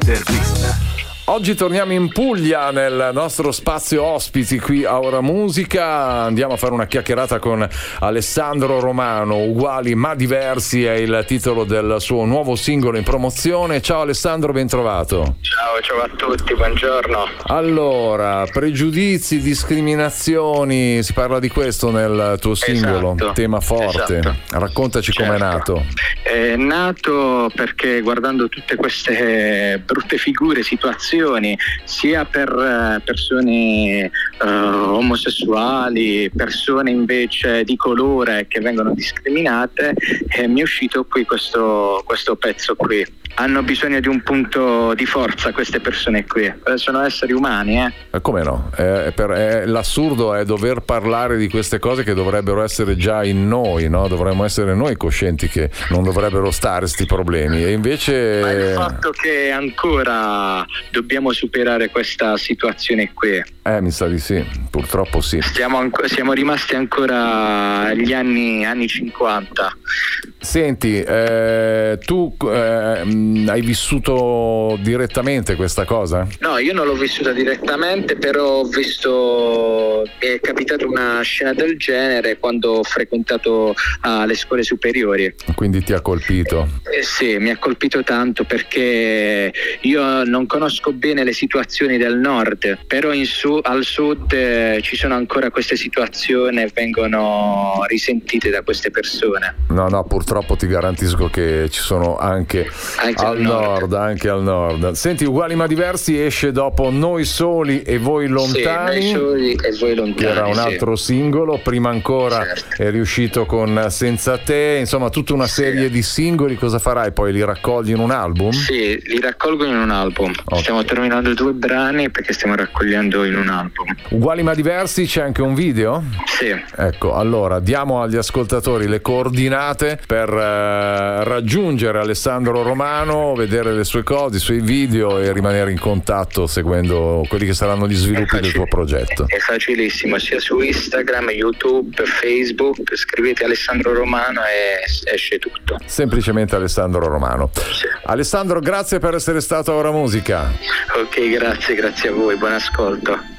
Intervista. Oggi torniamo in Puglia nel nostro spazio ospiti qui a Ora Musica. Andiamo a fare una chiacchierata con Alessandro Romano. Uguali ma diversi è il titolo del suo nuovo singolo in promozione. Ciao Alessandro, ben trovato. Ciao a tutti, buongiorno. Allora, pregiudizi, discriminazioni, si parla di questo nel tuo singolo, esatto, tema forte. Esatto. Raccontaci com'è nato. È nato perché guardando tutte queste brutte figure, situazioni, sia per persone omosessuali, persone invece di colore che vengono discriminate, mi è uscito qui questo pezzo qui. Hanno bisogno di un punto di forza queste persone qui, sono esseri umani. Come no? L'assurdo è dover parlare di queste cose che dovrebbero essere già in noi, no? Dovremmo essere noi coscienti che non dovrebbero stare sti problemi, e invece... Ma il fatto che ancora dobbiamo superare questa situazione qui. Mi sa di sì, purtroppo sì. Siamo rimasti ancora agli anni 50. Senti, tu hai vissuto direttamente questa cosa? No, io non l'ho vissuta direttamente, però ho visto, è capitata una scena del genere quando ho frequentato le scuole superiori. Quindi ti ha colpito? Sì, mi ha colpito tanto perché io non conosco bene le situazioni del nord, però al sud ci sono ancora queste situazioni e vengono risentite da queste persone. No, purtroppo ti garantisco che ci sono anche al nord. Senti, Uguali ma diversi esce dopo Noi soli e voi lontani. Sì, Noi soli e voi lontani. Che era un altro singolo, prima ancora è riuscito con Senza te, insomma tutta una serie di singoli. Cosa farai poi? Li raccogli in un album? Sì, li raccolgo in un album. Okay. Stiamo terminando 2 brani perché stiamo raccogliendo in un album. Uguali ma diversi, c'è anche un video? Sì. Ecco, allora diamo agli ascoltatori le coordinate per raggiungere Alessandro Romano, vedere le sue cose, i suoi video e rimanere in contatto seguendo quelli che saranno gli sviluppi del tuo progetto. È facilissimo, sia su Instagram, YouTube, Facebook, scrivete Alessandro Romano e esce tutto. Semplicemente Alessandro Romano. Sì. Alessandro, grazie per essere stato a Ora Musica. Ok, grazie a voi, buon ascolto.